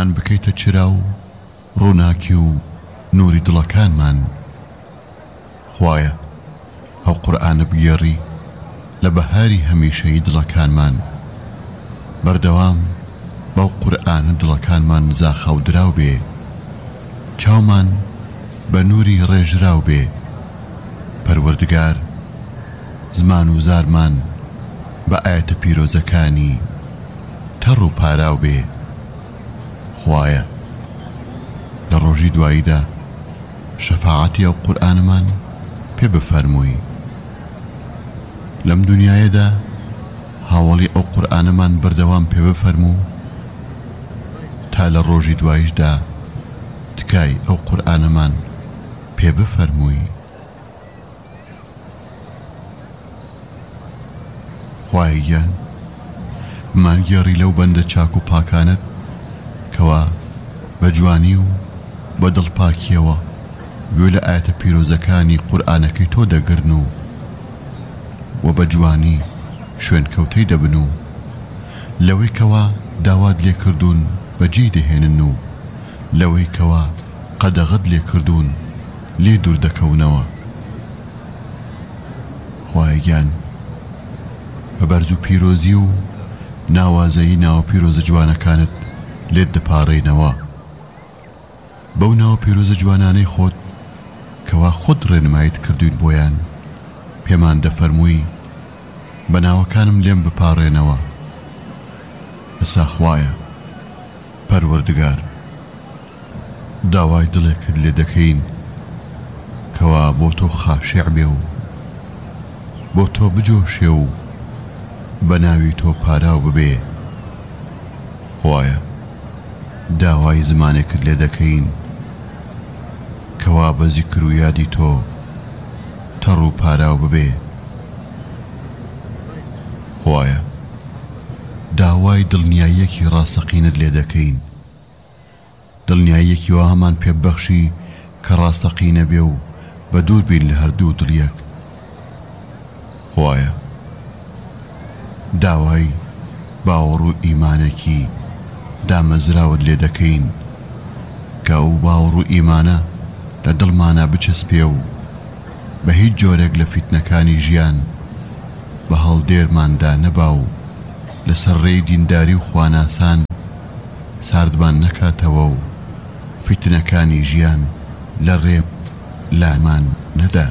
پێمان بکەیتە چرا و ڕووناکی و نوری دڵەکانمان. خوایە ئەو قورئانە بگێڕی لە بەهاری هەمیشەیی دڵەکانمان. بەردەوام بەو قورئانە دڵەکانمان زاخەو دراو بێ، چاومان بە نوری ڕێژراو بێ. پەروەردگار زمان و زارمان بە ئاەتە پیرۆزەکانی تەڕ و پاراو بێ. خوایە لە ڕۆژی دواییدا شەفاعەتی ئەو قورئانمان پێ بفەرمووی. لەم دنیایەدا هاوڵی ئەو قورئانمان بەردەوام پێ بفەرموو تا لە ڕۆژی دواییشدا تکای ئەو قورئانمان پێ بفەرمووی. خوای گیان مانگێڕی لەو بەندە چاک و پاکانت کەوا بە جوانی و بە دڵپاکیەوە گوێ لە ئاەتە پیرۆزەکانی قورئانەکەی تۆ دەگرن و بە جوانی شوێن کەوتەی دەبن و لەوەی کەوا داوات لێ کردوون بەجێ دەهێنن و لەوەی کەوا قەدەغەت لێ کردوون لێ دوور دەکەونەوە. خوای گیان بە بەرز و پیرۆزی و ناوازەیی ناوە پیرۆزە جوانەکانت لێت دەپاڕێنەوە. بەو ناوە پیرۆزە جوانانەی خۆت کەوا خۆت ڕێنماییت کردوین بۆیان پێمان دەفەرمووی بە ناوەکانم لێم بپاڕێنەوە. ئەسا خوایە پەروەردگار داوای دڵێکت لێ دەکەین کەوا بۆ تۆ خاشع بێ و بۆ تۆ بجۆشێ و بە ناوی تۆ پاراو ببێ. خوایە داوای زمانێکت لێ دەکەین کەوا بە زیکر و یادی تۆ تەڕ و پاراو ببێ. خوایە داوای دڵنیاییەکی ڕاستەقینت لێ دەکەین، دڵنیاییەکی وا هەمان پێبەخشی کە ڕاستەقینە بێ و بە دوور بین لە هەردوو دڵیەک. خوایە داوای باوەڕ و ئیمانێکی دامەزراوت لێ دەکەین کە ئەو باوەڕ و ئیمانە لە دڵمانە بچەسپێ و بە هیچ جۆرێک لە فیتنەکانی ژیان بە هەڵدێرماندا نەبا و لەسەر ڕێی دینداری و خواناسان ساردمان نەکاتەوە و فیتنەکانی ژیان لە ڕێ لامان نەدا.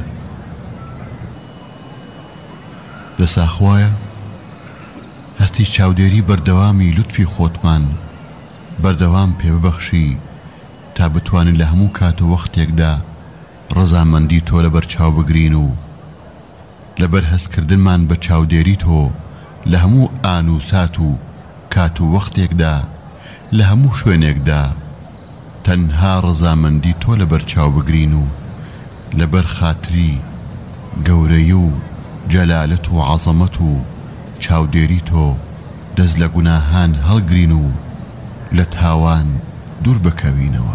دەسا خوایە هەستی چاودێری بەردەوامی لوتفی خۆتمان بەردەوام پێ ببەخشی تا بتوانین لە هەموو کات و وەختێکدا ڕەزامەندی تۆ لەبەر چاو بگرین و لەبەر هەستکردنمان بە چاودێری تۆ لە هەموو ئان و سات و کات و وەختێکدا لە هەموو شوێنێکدا تەنها ڕەزامەندی تۆ لەبەر چاو بگرین و لەبەر خاتری گەورەی و جەلالەت و عەزەمەت و چاودێری تۆ دەست لە گوناهان هەڵگرین و لە تاوان دوور بکەوینەوە.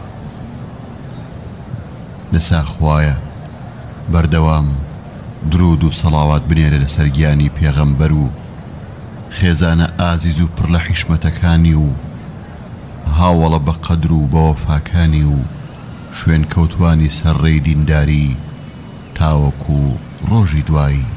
دەسا خوایە بەردەوام درود و سەڵاوات بنێرە لەسەر گیانی پێغەمبەر و خێزانە ئازیز و پڕ لە حیشمەتەکانی و هاوڵە بە قەدر و بە وەفاکانی و شوێن کەوتوانی سەرڕێی دینداری تاوەکو ڕۆژی دوایی.